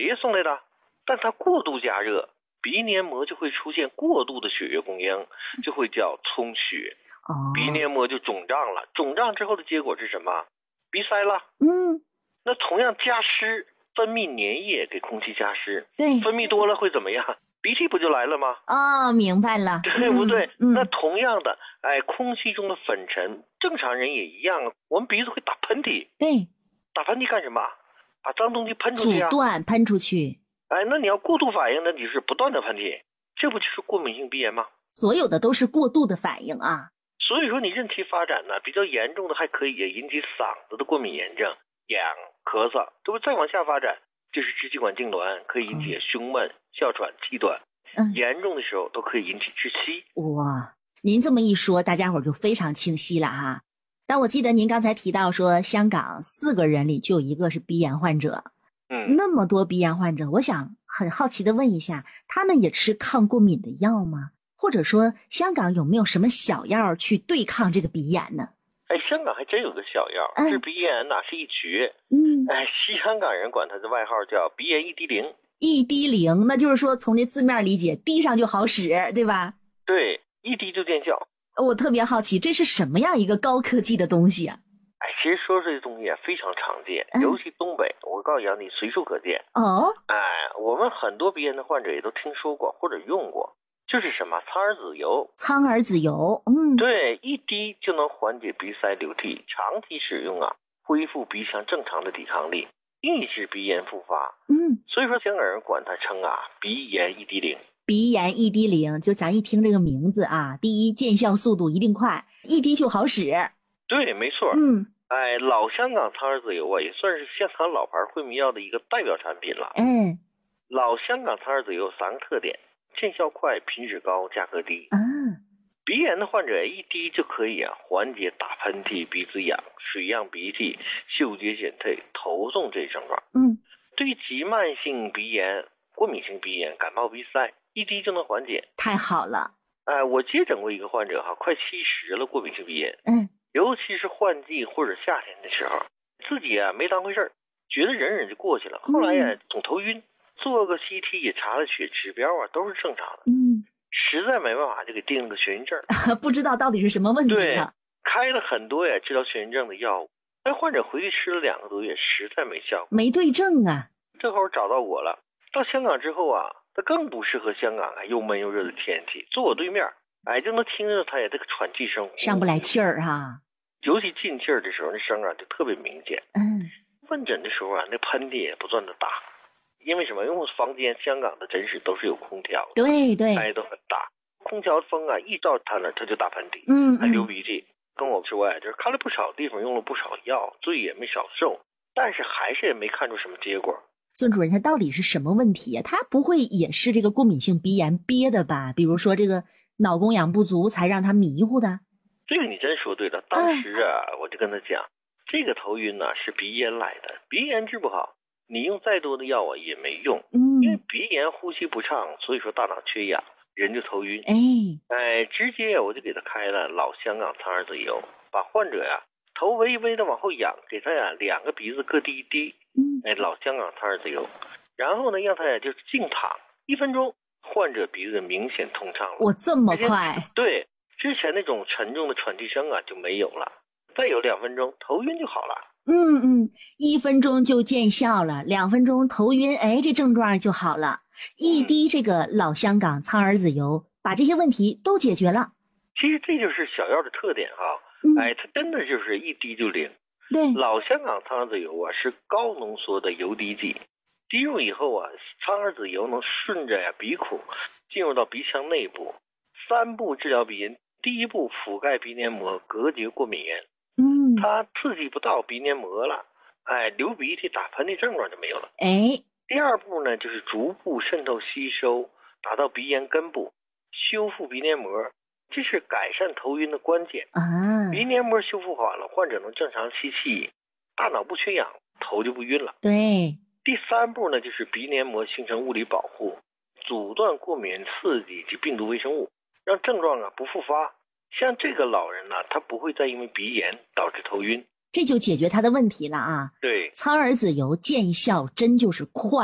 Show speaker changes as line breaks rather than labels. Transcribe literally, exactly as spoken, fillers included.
液送来的，但它过度加热，鼻黏膜就会出现过度的血液供应，就会叫充血，
哦，
鼻黏膜就肿胀了。肿胀之后的结果是什么？鼻塞了。
嗯，
那同样加湿，分泌粘液给空气加湿，
对，
分泌多了会怎么样？鼻涕不就来了吗？
哦，明白了，
对不对？
嗯，
那同样的，哎，空气中的粉尘，正常人也一样，我们鼻子会打喷嚏。
对，
打喷嚏干什么？把脏东西喷出去啊！
阻断喷出去。
哎，那你要过度反应，那你是不断的喷嚏，这不就是过敏性鼻炎吗？
所有的都是过度的反应啊。
所以说你任其发展呢，比较严重的还可以也引起嗓子的过敏炎症、痒、咳嗽，这不再往下发展，就是支气管痉挛，可以引起胸闷、哮喘、气短，
嗯，
严重的时候都可以引起窒息。
哇，您这么一说，大家伙就非常清晰了哈。但我记得您刚才提到说，香港四个人里就有一个是鼻炎患者，
嗯，
那么多鼻炎患者，我想很好奇的问一下，他们也吃抗过敏的药吗？或者说香港有没有什么小药去对抗这个鼻炎呢？
哎，香港还真有个小药，
嗯
治鼻炎哪是一绝。
嗯，
哎，西香港人管它的外号叫鼻炎一滴灵。
一滴灵，那就是说从这字面理解，滴上就好使，对吧？
对，一滴就见效。
我特别好奇，这是什么样一个高科技的东西啊？
哎，其实说这些东西啊非常常见，
嗯
尤其东北，我告诉你啊，你随处可见。
哦，
哎，我们很多鼻炎的患者也都听说过或者用过，就是什么苍耳子油。
苍耳子油，嗯，
对，一滴就能缓解鼻塞流涕，长期使用啊，恢复鼻腔正常的抵抗力，抑制鼻炎复发。
嗯，
所以说香港人管它称啊鼻炎一滴灵。
鼻炎一滴灵，就咱一听这个名字啊，第一见效速度一定快，一滴就好使。
对，没错。
嗯，
哎，老香港苍耳子油啊，也算是香港老牌惠民药的一个代表产品了。
哎，
老香港苍耳子油有三个特点：见效快、品质高、价格低。
啊，
鼻炎的患者一滴就可以啊缓解打喷嚏、鼻子痒、水样鼻涕、嗅觉减退、头痛这些症状。
嗯，
对于急慢性鼻炎、过敏性鼻炎、感冒鼻塞，一滴就能缓解。
太好了。
哎，我接诊过一个患者哈，快七十了，过敏性鼻炎，
嗯，
尤其是换季或者夏天的时候，自己啊没当回事儿，觉得忍忍就过去了。后来呀、啊、总头晕，做个 C T 也查了血，指标啊都是正常的。
嗯，
实在没办法就给定了个眩晕症。
不知道到底是什么问题
对
呢？，
开了很多呀治疗眩晕症的药物，但患者回去吃了两个多月，实在没效果。
没对症啊。
这会儿找到我了，到香港之后啊，他更不适合香港啊又闷又热的天气，坐我对面，哎，就能听着他呀这个喘气声，
上不来气儿哈。
尤其进气儿的时候，那声啊就特别明显。
嗯，
问诊的时候啊，那喷嚏也不断的打，因为什么？因为我房间香港的诊室都是有空调的，
对对，
开都很大，空调风啊一到他那他就打喷嚏，
嗯
还流
嗯，
鼻涕。跟我说呀，就是看了不少地方，用了不少药，罪也没少受，但是还是也没看出什么结果。
孙主任，他到底是什么问题呀、他不会也是这个过敏性鼻炎憋的吧？比如说这个脑供氧不足才让他迷糊的。
这个你真说对了，当时啊，我就跟他讲，这个头晕呢、是鼻炎来的，鼻炎治不好，你用再多的药啊也没用，因为
嗯，
鼻炎呼吸不畅，所以说大脑缺氧，人就头晕。
哎，
哎，直接我就给他开了老香港苍耳子油，把患者呀、头微微的往后仰，给他呀两个鼻子各滴一滴，
嗯，
哎，老香港苍耳子油，然后呢让他呀就静躺一分钟，患者鼻子明显通畅了。
我这么快？
对，之前那种沉重的喘气声啊就没有了，再有两分钟头晕就好了。
嗯嗯，一分钟就见效了，两分钟头晕，哎，这症状就好了。一滴这个老香港苍耳子油，把这些问题都解决了。
其实这就是小药的特点哈、
嗯，
哎，它真的就是一滴就灵。
对，
老香港苍耳子油啊是高浓缩的油滴剂，滴入以后啊，苍耳子油能顺着呀鼻孔进入到鼻腔内部。三步治疗鼻炎，第一步覆盖鼻黏膜，隔绝过敏源，
嗯，
它刺激不到鼻黏膜了，哎，流鼻涕、打喷嚏症状就没有了。
哎，
第二步呢，就是逐步渗透吸收，达到鼻炎根部，修复鼻黏膜，这是改善头晕的关键。
啊，
鼻黏膜修复好了，患者能正常吸气，大脑不缺氧，头就不晕了。
对，
第三步呢，就是鼻黏膜形成物理保护，阻断过敏刺激及病毒微生物，让症状啊不复发。像这个老人呢、他不会再因为鼻炎导致头晕。
这就解决他的问题了啊。
对，
苍耳子油见效真就是快。